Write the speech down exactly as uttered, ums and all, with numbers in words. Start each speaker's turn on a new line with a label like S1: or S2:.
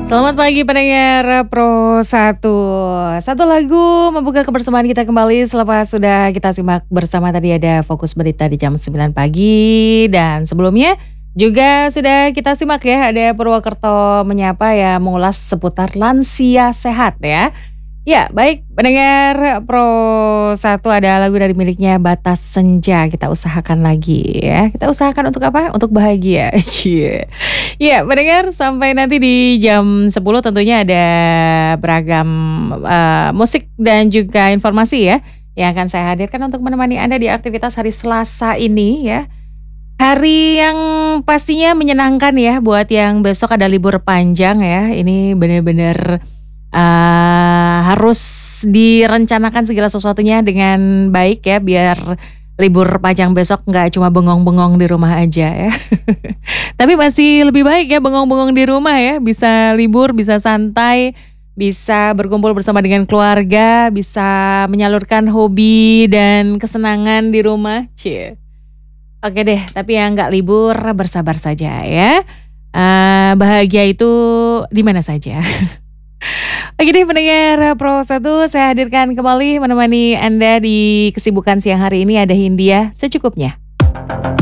S1: Selamat pagi pendengar Pro satu. Satu lagu membuka kebersamaan kita kembali selepas sudah kita simak bersama tadi ada Fokus Berita di jam sembilan pagi. Dan sebelumnya juga sudah kita simak ya, ada Purwokerto Menyapa ya, mengulas seputar lansia sehat ya. Ya baik, pendengar Pro satu, ada lagu dari miliknya Batas Senja. Kita usahakan lagi ya. Kita usahakan untuk apa? Untuk bahagia. Cie. Ya pendengar, sampai nanti di jam sepuluh tentunya ada beragam uh, musik dan juga informasi ya, yang akan saya hadirkan untuk menemani Anda di aktivitas hari Selasa ini ya. Hari yang pastinya menyenangkan ya buat yang besok ada libur panjang ya. Ini benar-benar uh, harus direncanakan segala sesuatunya dengan baik ya, biar libur panjang besok nggak cuma bengong-bengong di rumah aja ya. Tapi masih lebih baik ya bengong-bengong di rumah ya, bisa libur, bisa santai, bisa berkumpul bersama dengan keluarga, bisa menyalurkan hobi dan kesenangan di rumah. Cie. Oke deh, tapi yang nggak libur bersabar saja ya. Uh, bahagia itu di mana saja. Oke deh pendengar Pro satu, saya hadirkan kembali menemani Anda di kesibukan siang hari ini, ada Hindia secukupnya.